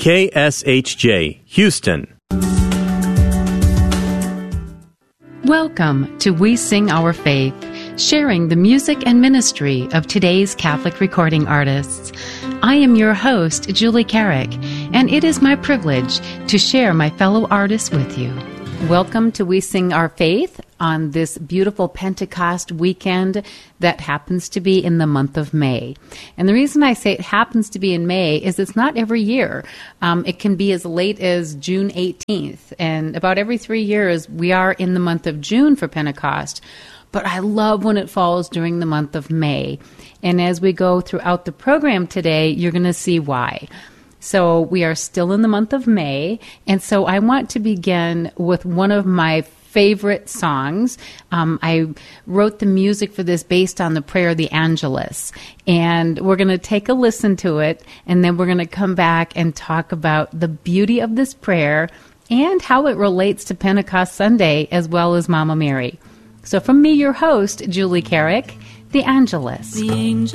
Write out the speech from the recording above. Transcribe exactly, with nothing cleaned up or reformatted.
K S H J, Houston. Welcome to We Sing Our Faith, sharing the music and ministry of today's Catholic recording artists. I am your host, Julie Carrick, and it is my privilege to share my fellow artists with you. Welcome to We Sing Our Faith on this beautiful Pentecost weekend that happens to be in the month of May. And the reason I say it happens to be in May is it's not every year. Um, it can be as late as June eighteenth. And about every three years, we are in the month of June for Pentecost. But I love when it falls during the month of May. And as we go throughout the program today, you're going to see why. So we are still in the month of May, and so I want to begin with one of my favorite songs. Um, I wrote the music for this based on the prayer, the Angelus, and we're going to take a listen to it, and then we're going to come back and talk about the beauty of this prayer and how it relates to Pentecost Sunday as well as Mama Mary. So from me, your host, Julie Carrick, the Angelus. The angel